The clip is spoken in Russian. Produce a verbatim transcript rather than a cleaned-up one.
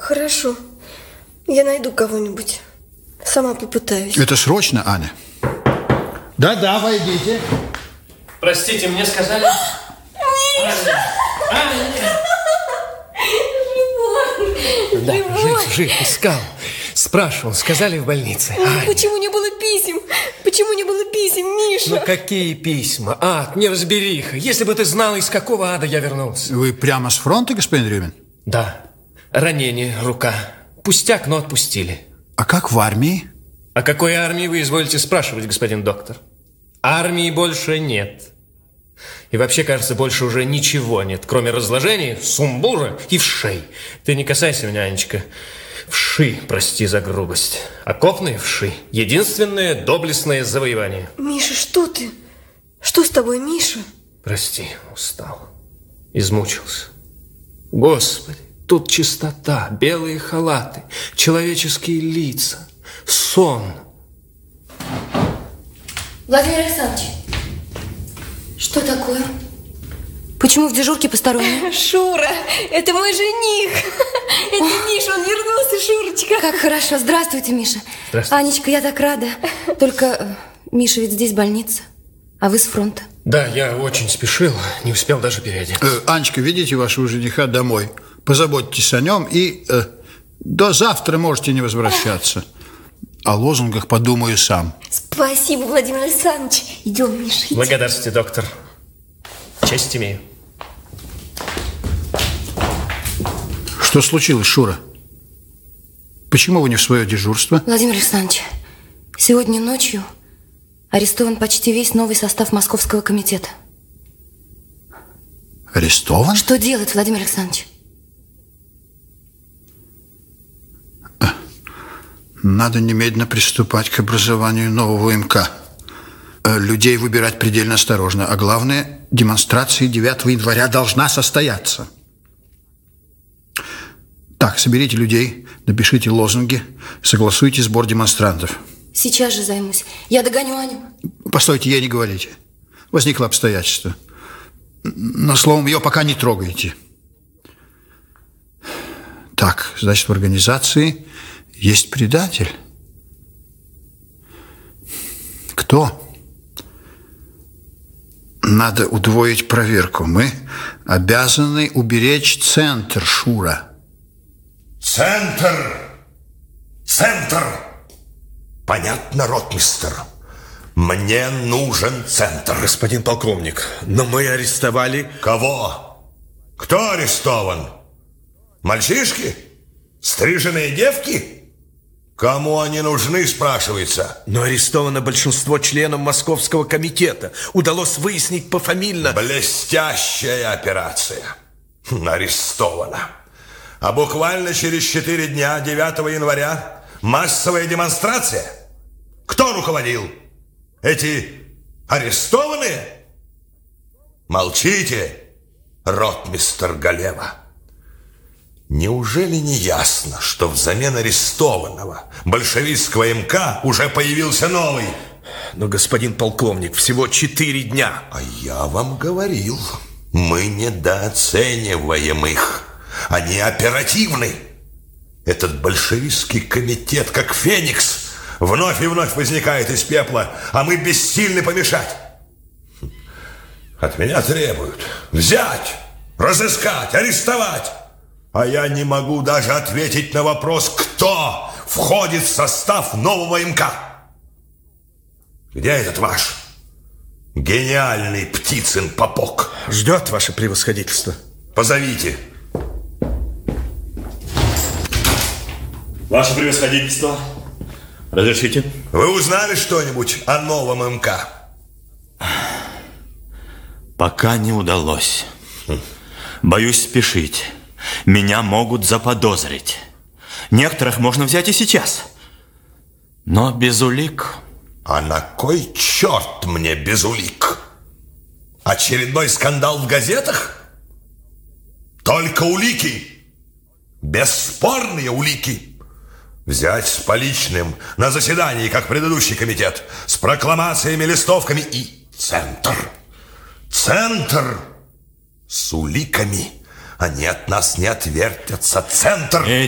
Хорошо. Я найду кого-нибудь. Сама попытаюсь. Это срочно, Аня? Да-да, войдите. Простите, мне сказали... Миша! Аня! Да, жив, жив, искал. Спрашивал, сказали в больнице. Аня. Почему не было писем? Почему не было писем, Миша? Ну какие письма? Ад, неразбериха. Если бы ты знала, из какого ада я вернулся. Вы прямо с фронта, господин Рюмин? Да. Ранение, рука. Пустяк, но отпустили. А как в армии? О какой армии вы изволите спрашивать, господин доктор? Армии больше нет. И вообще, кажется, больше уже ничего нет, кроме разложения, сумбура и вшей. Ты не касайся меня, Анечка. Вши, прости за грубость. Окопные вши. Единственное доблестное завоевание. Миша, что ты? Что с тобой, Миша? Прости, устал. Измучился. Господи, тут чистота, белые халаты, человеческие лица, сон. Владимир Александрович, что такое? Почему в дежурке посторонние? Шура, это мой жених. Это Миша, он вернулся, Шурочка. Как хорошо. Здравствуйте, Миша. Здравствуйте. Анечка, я так рада. Только, Миша, ведь здесь больница, а вы с фронта. Да, я очень спешил, не успел даже переодеться. Э, Анечка, ведите вашего жениха домой. Позаботьтесь о нем и э, до завтра можете не возвращаться. О лозунгах подумаю сам. Спасибо, Владимир Александрович. Идем, Миша, идем. Благодарствуйте, доктор. Честь имею. Что случилось, Шура? Почему вы не в свое дежурство? Владимир Александрович, сегодня ночью арестован почти весь новый состав Московского комитета. Арестован? Что делать, Владимир Александрович? Надо немедленно приступать к образованию нового МК. Людей выбирать предельно осторожно. А главное, демонстрация девятого января должна состояться. Так, соберите людей, напишите лозунги, согласуйте сбор демонстрантов. Сейчас же займусь. Я догоню Аню. Постойте, ей не говорите. Возникло обстоятельство. Но, словом, ее пока не трогайте. Так, значит, в организации есть предатель. Кто? Надо удвоить проверку. Мы обязаны уберечь центр, Шура. Центр! Центр! Понятно, ротмистр. Мне нужен центр. Господин полковник, но мы арестовали... Кого? Кто арестован? Мальчишки? Стриженные девки? Кому они нужны, спрашивается? Но арестовано большинство членов Московского комитета. Удалось выяснить пофамильно. Блестящая операция. Арестовано. А буквально через четыре дня, девятого января, массовая демонстрация. Кто руководил? Эти арестованные? Молчите, ротмистр Галева. Неужели не ясно, что взамен арестованного большевистского МК уже появился новый? Но, господин полковник, всего четыре дня. А я вам говорил, мы недооцениваем их. Они оперативны. Этот большевистский комитет, как феникс, вновь и вновь возникает из пепла, а мы бессильны помешать. От меня требуют взять, разыскать, арестовать. А я не могу даже ответить на вопрос, кто входит в состав нового МК. Где этот ваш гениальный Птицын Попок? Ждет ваше превосходительство. Позовите. Ваше превосходительство, разрешите? Вы узнали что-нибудь о новом МК? Пока не удалось. Боюсь спешить. Меня могут заподозрить. Некоторых можно взять и сейчас. Но без улик. А на кой черт мне без улик? Очередной скандал в газетах? Только улики. Бесспорные улики. Взять с поличным на заседании, как предыдущий комитет, с прокламациями, листовками и центр. Центр с уликами. Они от нас не отвертятся. Центр!